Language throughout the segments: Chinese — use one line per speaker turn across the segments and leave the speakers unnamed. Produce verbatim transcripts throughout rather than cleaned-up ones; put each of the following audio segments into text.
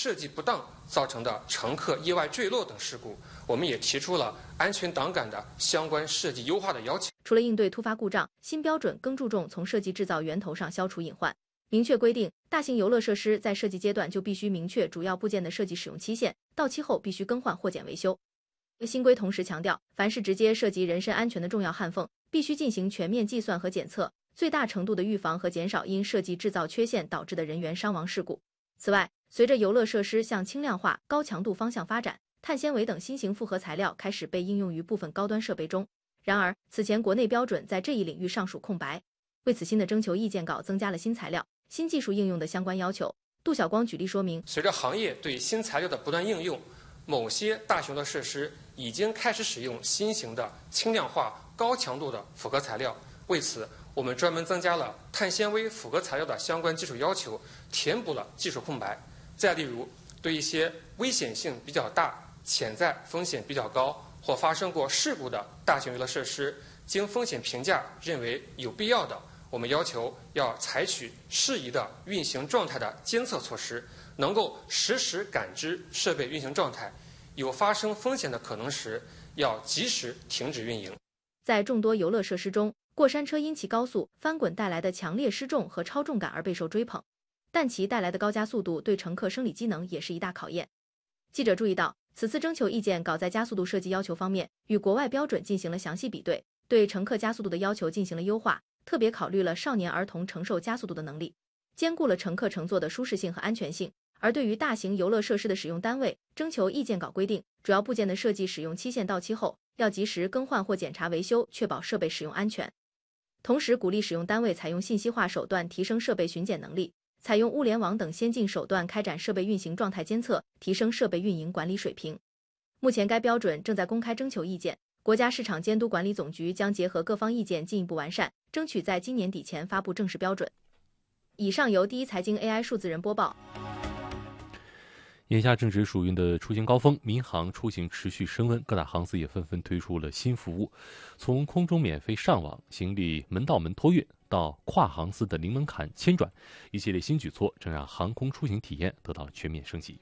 设计不当造成的乘客意外坠落等事故，我们也提出了安全档杆的相关设计优化的要求。
除了应对突发故障，新标准更注重从设计制造源头上消除隐患。明确规定，大型游乐设施在设计阶段就必须明确主要部件的设计使用期限，到期后必须更换或减维修。新规同时强调，凡是直接涉及人身安全的重要焊缝，必须进行全面计算和检测，最大程度的预防和减少因设计制造缺陷导致的人员伤亡事故。此外，随着游乐设施向轻量化、高强度方向发展，碳纤维等新型复合材料开始被应用于部分高端设备中。然而，此前国内标准在这一领域尚属空白。为此，新的征求意见稿增加了新材料、新技术应用的相关要求。杜晓光举例说明，
随着行业对新材料的不断应用，某些大型的设施已经开始使用新型的轻量化、高强度的复合材料。为此，我们专门增加了碳纤维复合材料的相关技术要求，填补了技术空白。再例如，对一些危险性比较大、潜在风险比较高或发生过事故的大型娱乐设施，经风险评价认为有必要的，我们要求要采取适宜的运行状态的监测措施，能够实时感知设备运行状态，有发生风险的可能时，要及时停止运营。
在众多游乐设施中，过山车因其高速翻滚带来的强烈失重和超重感而备受追捧，但其带来的高加速度对乘客生理机能也是一大考验。记者注意到，此次征求意见稿在加速度设计要求方面与国外标准进行了详细比对，对乘客加速度的要求进行了优化，特别考虑了少年儿童承受加速度的能力，兼顾了乘客乘坐的舒适性和安全性。而对于大型游乐设施的使用单位，征求意见稿规定，主要部件的设计使用期限到期后，要及时更换或检查维修，确保设备使用安全。同时鼓励使用单位采用信息化手段提升设备巡检能力，采用物联网等先进手段开展设备运行状态监测，提升设备运营管理水平。目前该标准正在公开征求意见，国家市场监督管理总局将结合各方意见进一步完善，争取在今年底前发布正式标准。以上由第一财经 A I 数字人播报。
眼下正值暑运的出行高峰，民航出行持续升温，各大航司也纷纷推出了新服务，从空中免费上网、行李门到门托运到跨航司的零门槛签转，一系列新举措正让航空出行体验得到全面升级。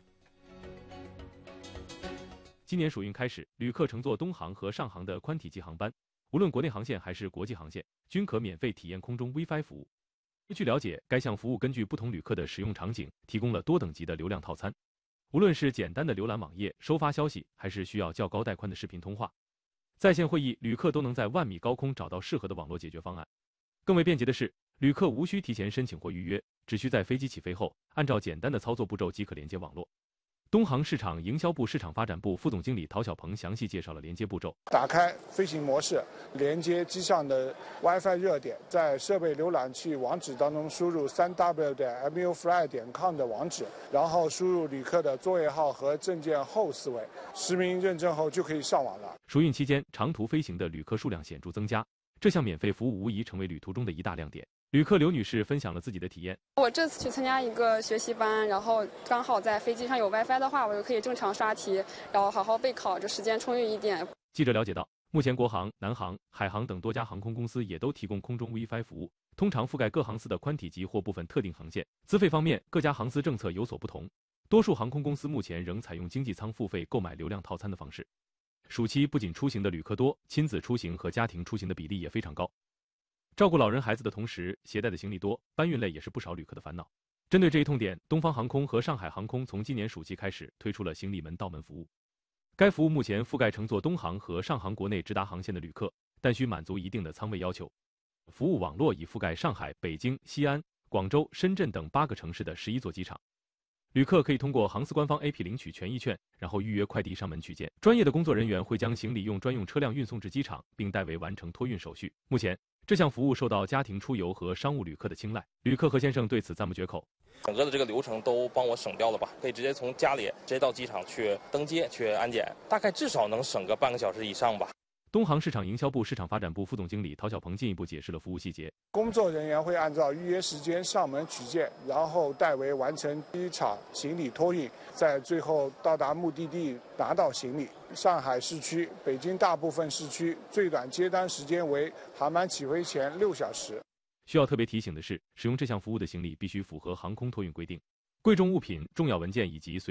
今年暑运开始，旅客乘坐东航和上航的宽体积航班，无论国内航线还是国际航线，均可免费体验空中 WiFi 服务。据了解，该项服务根据不同旅客的使用场景，提供了多等级的流量套餐。无论是简单的浏览网页、收发消息，还是需要较高带宽的视频通话、在线会议，旅客都能在万米高空找到适合的网络解决方案。更为便捷的是，旅客无需提前申请或预约，只需在飞机起飞后，按照简单的操作步骤即可连接网络。东航市场营销部市场发展部副总经理陶小鹏详细介绍了连接步骤。
打开飞行模式，连接机上的 WiFi 热点，在设备浏览器网址当中输入 三 w 点 m u fly 点 com 的网址，然后输入旅客的座位号和证件后四位，实名认证后就可以上网了。
暑运期间，长途飞行的旅客数量显著增加，这项免费服务无疑成为旅途中的一大亮点。旅客刘女士分享了自己的体验。
我这次去参加一个学习班，然后刚好在飞机上有 WiFi 的话，我就可以正常刷题，然后好好备考，这时间充裕一点。
记者了解到，目前国航、南航、海航等多家航空公司也都提供空中 WiFi 服务，通常覆盖各航司的宽体积或部分特定航线。资费方面，各家航司政策有所不同，多数航空公司目前仍采用经济舱付费购买流量套餐的方式。暑期不仅出行的旅客多，亲子出行和家庭出行的比例也非常高。照顾老人孩子的同时，携带的行李多，搬运累也是不少旅客的烦恼。针对这一痛点，东方航空和上海航空从今年暑期开始推出了行李门到门服务。该服务目前覆盖乘坐东航和上航国内直达航线的旅客，但需满足一定的舱位要求。服务网络已覆盖上海、北京、西安、广州、深圳等八个城市的十一座机场。旅客可以通过航司官方 A P P 领取权益券，然后预约快递上门取件。专业的工作人员会将行李用专用车辆运送至机场，并代为完成托运手续。目前，这项服务受到家庭出游和商务旅客的青睐，旅客何先生对此赞不绝口。
整个的这个流程都帮我省掉了吧，可以直接从家里直接到机场去登机去安检，大概至少能省个半个小时以上吧。
东航市场营销部市场发展部副总经理陶小鹏进一步解释了服务细节。
工作人员会按照预约时间上门取件，然后代为完成机场行李托运，在最后到达目的地拿到行李。上海市区、北京大部分市区最短接单时间为航班起飞前六小时。
需要特别提醒的是，使用这项服务的行李必须符合航空托运规定，贵重物品、重要文件以及随